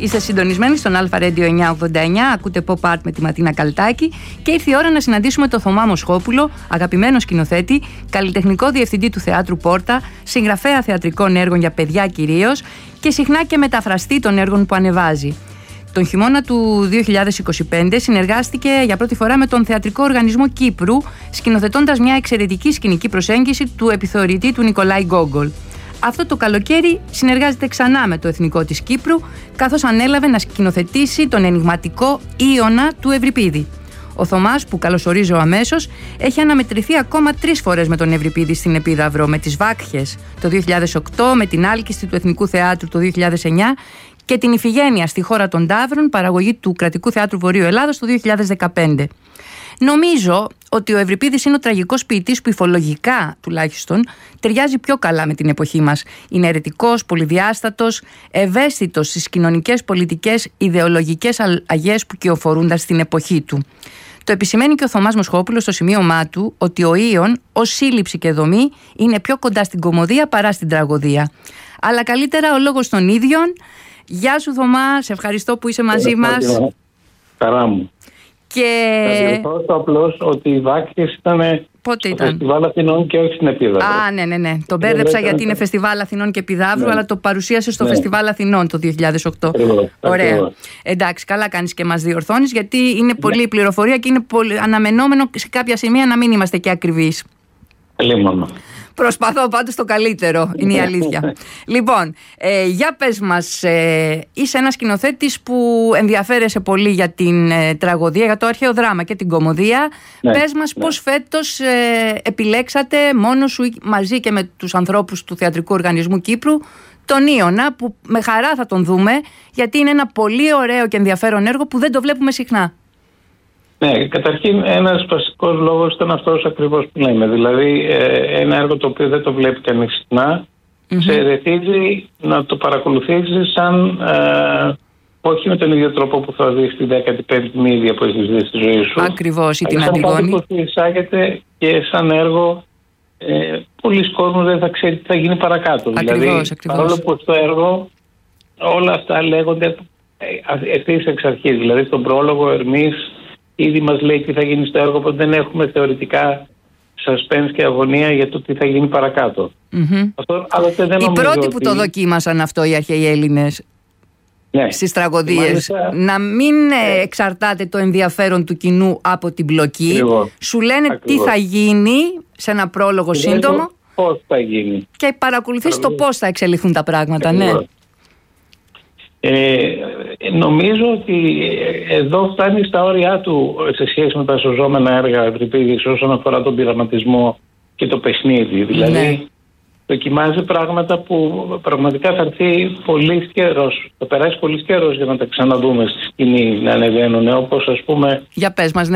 Είστε συντονισμένοι στον Alpha Radio 989, ακούτε Pop Art με τη Ματίνα Καλτάκη και ήρθε η ώρα να συναντήσουμε τον Θωμά Μοσχόπουλο, αγαπημένο σκηνοθέτη, καλλιτεχνικό διευθυντή του Θεάτρου Πόρτα, συγγραφέα θεατρικών έργων για παιδιά κυρίως και συχνά και μεταφραστή των έργων που ανεβάζει. Τον χειμώνα του 2025 συνεργάστηκε για πρώτη φορά με τον Θεατρικό Οργανισμό Κύπρου, σκηνοθετώντας μια εξαιρετική σκηνική προσέγγιση του επιθεωρητή του Νικολάη Γκόγκολ. Αυτό το καλοκαίρι συνεργάζεται ξανά με το Εθνικό της Κύπρου, καθώς ανέλαβε να σκηνοθετήσει τον ενιγματικό Ήωνα του Ευρυπίδη. Ο Θωμάς, που καλωσορίζω αμέσως, έχει αναμετρηθεί ακόμα 3 φορές με τον Ευρυπίδη στην Επίδαυρο, με τις Βάκχες το 2008, με την Άλκηστη του Εθνικού Θεάτρου το 2009 και την Ιφηγένεια στη Χώρα των Ταύρων, παραγωγή του Κρατικού Θεάτρου Βορείου Ελλάδος το 2015. Νομίζω ότι ο Ευρυπίδης είναι ο τραγικός ποιητής που υφολογικά τουλάχιστον ταιριάζει πιο καλά με την εποχή μας. Είναι αιρετικός, πολυδιάστατος, ευαίσθητος στις κοινωνικές, πολιτικές, ιδεολογικές αλλαγές που κυοφορούνταν στην εποχή του. Το επισημαίνει και ο Θωμάς Μοσχόπουλος στο σημείωμά του ότι ο Ήων ως σύλληψη και δομή είναι πιο κοντά στην κωμωδία παρά στην τραγωδία. Αλλά καλύτερα ο λόγος των ίδιων. Γεια σου Θωμά, σε ευχαριστώ που είσαι μαζί μας. Χαρά μου. Και... Θα διορθώσω απλώς ότι οι Βάκχες ήταν στο Φεστιβάλ Αθηνών και όχι στην Επίδαυρο. Α, ναι. Τον μπέρδεψα γιατί είναι Φεστιβάλ Αθηνών και Επιδαύρου, αλλά το παρουσίασε στο Φεστιβάλ Αθηνών το 2008. Ωραία. Εντάξει, καλά κάνεις και μας διορθώνεις, γιατί είναι πολλή πληροφορία και είναι πολύ αναμενόμενο σε κάποια σημεία να μην είμαστε και ακριβείς. Λίμωνο. Προσπαθώ πάντως το καλύτερο, είναι η αλήθεια. Λοιπόν, για πες μας, είσαι ένας σκηνοθέτης που ενδιαφέρεσαι πολύ για την τραγωδία, για το αρχαίο δράμα και την κωμωδία. Πες μας πώς φέτος επιλέξατε μόνος σου μαζί και με τους ανθρώπους του Θεατρικού Οργανισμού Κύπρου τον Ήωνα, που με χαρά θα τον δούμε, γιατί είναι ένα πολύ ωραίο και ενδιαφέρον έργο που δεν το βλέπουμε συχνά. Ναι, καταρχήν ένας βασικός λόγος ήταν αυτός ακριβώς που λέμε. Δηλαδή ένα έργο το οποίο δεν το βλέπει κανείς συχνά, σε ερεθίζει να το παρακολουθήσεις σαν όχι με τον ίδιο τρόπο που θα δεις την 15η μύδια που έχεις δει στη ζωή σου. Ακριβώς, ή την Αντιγόνη. Σαν που εισάγεται και σαν έργο πολλοί κόσμοι δεν θα ξέρει τι θα γίνει παρακάτω. Ακριβώς. Παρόλο που στο έργο όλα αυτά λέγονται ευθύς εξ αρχής. Δηλαδή στον πρόλογο Ερμής ήδη μας λέει τι θα γίνει στο έργο, οπότε δεν έχουμε θεωρητικά suspense και αγωνία για το τι θα γίνει παρακάτω. Αυτό, οι πρώτοι που το δοκίμασαν αυτό οι αρχαίοι Έλληνες στις τραγωδίες, να μην εξαρτάται το ενδιαφέρον του κοινού από την πλοκή. Σου λένε τι θα γίνει σε ένα πρόλογο σύντομο, πώς θα γίνει, και παρακολουθείς το πώς θα εξελιχθούν τα πράγματα. Νομίζω ότι εδώ φτάνει στα όρια του σε σχέση με τα σωζόμενα έργα Ευρυπίδης όσον αφορά τον πειραματισμό και το παιχνίδι. Δηλαδή δοκιμάζει πράγματα που πραγματικά θα έρθει πολύς καιρός, θα περάσει πολύς καιρός για να τα ξαναδούμε στη σκηνή να ανεβαίνουν, όπως ας πούμε... Για πες μας,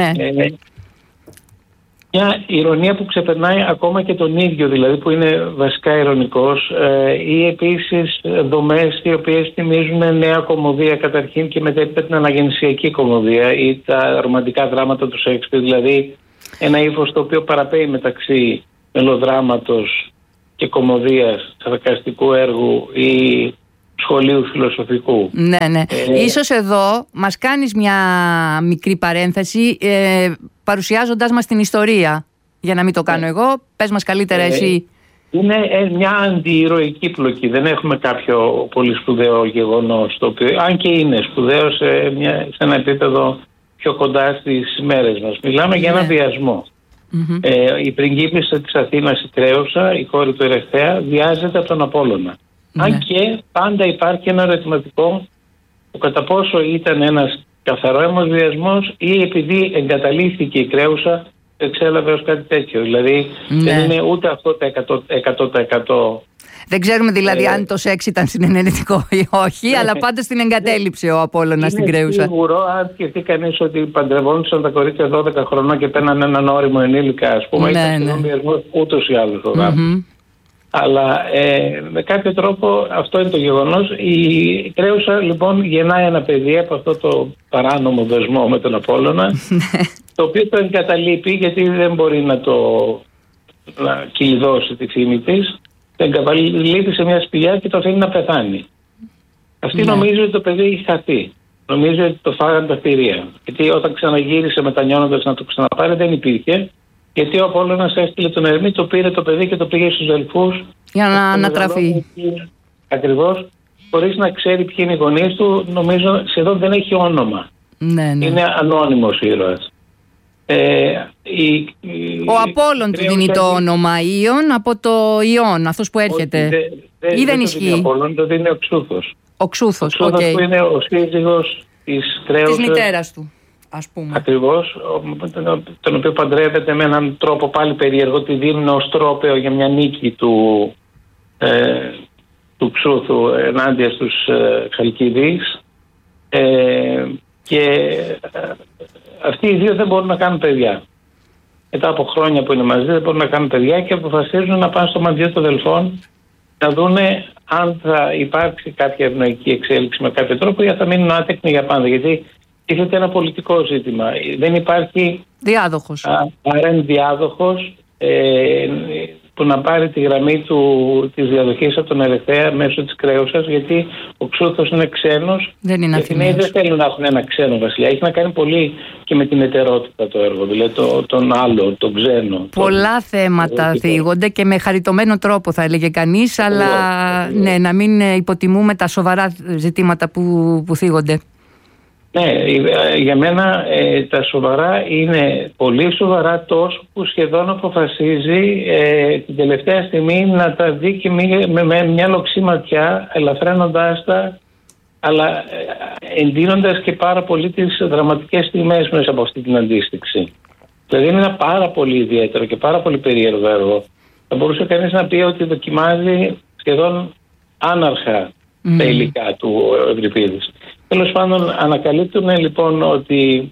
μια ηρωνία που ξεπερνάει ακόμα και τον ίδιο, δηλαδή που είναι βασικά ηρωνικός, ή επίσης δομές οι οποίες θυμίζουν νέα κωμωδία καταρχήν και μετέπειτα την αναγεννησιακή κωμωδία ή τα ρομαντικά δράματα του Σέξπιρ, δηλαδή ένα ύφος το οποίο παραπέει μεταξύ μελοδράματος και κωμωδίας, σαρκαστικού έργου ή σχολείου φιλοσοφικού. Ναι. Ίσως εδώ μας κάνεις μια μικρή παρένθεση παρουσιάζοντας μας την ιστορία. Για να μην το κάνω εγώ, πες μας καλύτερα εσύ. Είναι μια αντιηρωική πλοκή. Δεν έχουμε κάποιο πολύ σπουδαίο γεγονός, το οποίο, αν και είναι σπουδαίο σε ένα επίπεδο πιο κοντά στις μέρες μας. Μιλάμε για ένα βιασμό. Η πριγκίπισσα της Αθήνας, η Κρέουσα, η κόρη του Ερεχθέα, βιάζεται από τον Απόλλωνα. Αν και πάντα υπάρχει ένα ερωτηματικό που κατά πόσο ήταν ένας καθαρό βιασμός ή επειδή εγκαταλείφθηκε η Κρέουσα εξέλαβε ως κάτι τέτοιο. Δηλαδή δεν είναι ούτε αυτό το 100%. Δεν ξέρουμε δηλαδή αν το σεξ ήταν συνενετικό ή όχι, αλλά πάντα στην εγκατέλειψε ο Απόλλωνας στην Κρέουσα. Είναι σίγουρο, αν σκεφτεί κανείς ότι παντρευόντουσαν τα κορίτσια 12 χρονών και παίρναν έναν όριμο ενήλικα, ας πούμε, ήταν βιασμός ούτως ή άλλως ο γάμος. Αλλά με κάποιο τρόπο αυτό είναι το γεγονός. Η Κρέουσα λοιπόν γεννάει ένα παιδί από αυτό το παράνομο δεσμό με τον Απόλλωνα, το οποίο το εγκαταλείπει γιατί δεν μπορεί να κυλιδώσει τη φήμη της. Το εγκαταλείπει σε μια σπηλιά και το αφήνει να πεθάνει. Αυτή νομίζει ότι το παιδί έχει χαθεί. Νομίζει ότι το φάγανε τα θηρία. Γιατί όταν ξαναγύρισε μετανιώνοντας να το ξαναπάρει, δεν υπήρχε. Γιατί ο Απόλλωνας έστειλε τον Ερμή, το πήρε το παιδί και το πήγε στους αδελφούς. Για να ανατραφεί. Ακριβώς. Χωρίς να ξέρει ποιοι είναι οι γονείς του, νομίζω σχεδόν δεν έχει όνομα. Ναι. Είναι ανώνυμος ήρωας. Ο Απόλλων του δίνει το όνομα Ιων από το Ιών, αυτός που έρχεται. Ή δεν ισχύει? Ο Απόλλων το δίνει ο Ξούθος. Ο Ξούθος, που είναι ο σύζυγος της Κρέουσας. Της μητέρας του, ας πούμε. Ακριβώς, τον οποίο παντρεύεται με έναν τρόπο πάλι περίεργο, τη δίνουν ως τρόπαιο για μια νίκη του Ξούθου ενάντια στους Χαλκιδείς. Και αυτοί οι δύο δεν μπορούν να κάνουν παιδιά. Μετά από χρόνια που είναι μαζί δεν μπορούν να κάνουν παιδιά και αποφασίζουν να πάνε στο μαντιό των αδελφών να δούνε αν θα υπάρξει κάποια ευνοϊκή εξέλιξη με κάποιο τρόπο ή θα μείνουν άτεκνοι για πάντα. Γιατί τίθεται ένα πολιτικό ζήτημα. Δεν υπάρχει διάδοχος. Διάδοχος που να πάρει τη γραμμή της διαδοχής από τον Ερυθέα μέσω της Κρέουσας, γιατί ο Ξούθος είναι ξένος. Δεν είναι Αθηναίοι. Δεν θέλουν να έχουν ένα ξένο βασιλιά. Έχει να κάνει πολύ και με την ετερότητα το έργο, δηλαδή τον άλλο, τον ξένο. Πολλά θέματα θίγονται και με χαριτωμένο τρόπο θα έλεγε κανείς, αλλά ναι, να μην υποτιμούμε τα σοβαρά ζητήματα που θίγονται. Ναι, για μένα τα σοβαρά είναι πολύ σοβαρά, τόσο που σχεδόν αποφασίζει την τελευταία στιγμή να τα δει και με μια λοξή ματιά, ελαφραίνοντάς τα, αλλά εντείνοντας και πάρα πολύ τις δραματικές στιγμές μέσα από αυτή την αντίστοιξη. Δηλαδή είναι ένα πάρα πολύ ιδιαίτερο και πάρα πολύ περίεργο έργο. Θα μπορούσε κανείς να πει ότι δοκιμάζει σχεδόν άναρχα τα υλικά του Ευρυπίδης. Τέλος πάντων, ανακαλύπτουν λοιπόν ότι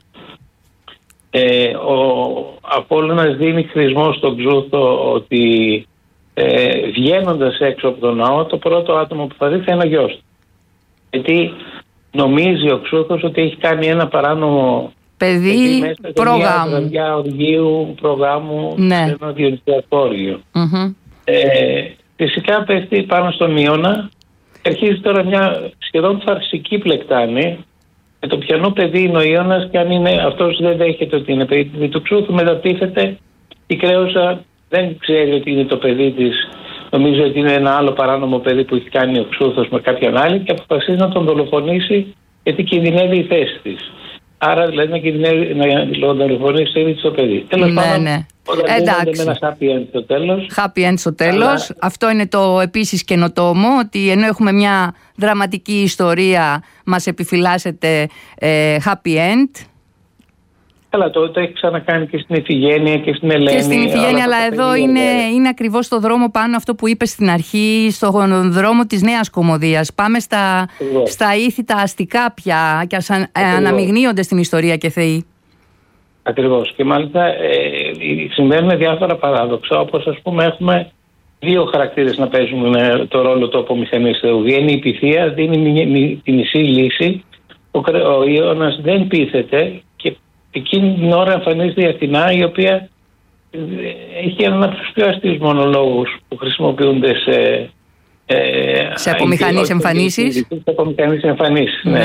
ο Απόλλωνας δίνει χρησμό στον Ξούθο ότι βγαίνοντας έξω από τον ναό, το πρώτο άτομο που θα δει θα είναι ο γιος του. Γιατί νομίζει ο Ξούθος ότι έχει κάνει ένα παράνομο παιδί προγάμου. Μια βραδιά οργείου προγάμου σε ένα διονυσιακό όργιο. Φυσικά πέφτει πάνω στον Ιώνα. Αρχίζει τώρα μια σχεδόν φαρσική πλεκτάνη με το ποιανό παιδί είναι ο Ιώνας και αν είναι αυτός δεν δέχεται ότι είναι παιδί του Ξούθου, μετατίθεται. Η Κρέουσα δεν ξέρει ότι είναι το παιδί της, νομίζει ότι είναι ένα άλλο παράνομο παιδί που έχει κάνει ο Ξούθος με κάποιον άλλη και αποφασίζει να τον δολοφονήσει γιατί κινδυνεύει η θέση της. Άρα δηλαδή να δολοφονήσει το ίδιο το παιδί. Τέλος πάντων, εντάξει. Με ένα happy end στο τέλος. Happy end στο τέλος. Αλλά αυτό είναι το επίσης καινοτόμο, ότι ενώ έχουμε μια δραματική ιστορία μας επιφυλάσσεται happy end. Καλά, το έχει ξανακάνει και στην Ιφηγένεια και στην Ελένη. Και στην Ιφηγένεια, αλλά εδώ είναι ακριβώς στο δρόμο πάνω αυτό που είπες στην αρχή, στον δρόμο της νέας κωμωδίας. Πάμε στα ήθη τα αστικά πια και αναμειγνύονται στην ιστορία και θεοί. Ακριβώς. Και μάλιστα συμβαίνουν διάφορα παράδοξα, όπως ας πούμε έχουμε δύο χαρακτήρες να παίζουν το ρόλο του απομηχανής θεού. Βγαίνει η Πυθία, δίνει τη μισή λύση, ο Ιώνας δεν πείθεται και εκείνη την ώρα εμφανίζεται η Αθηνά, η οποία έχει έναν από τους πιο αστείους μονολόγους που χρησιμοποιούνται σε απομηχανείς εμφανίσεις. Σε απομηχανείς εμφανίσεις, ναι.